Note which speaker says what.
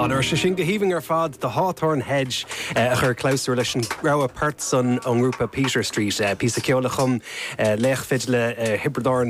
Speaker 1: Nuair se sin go híhing ar fad de Hawthorne Hedge a chur clúsú leis an rá Pertson an grúpa Peter Street pí ceola chum lech fid le Hibredáin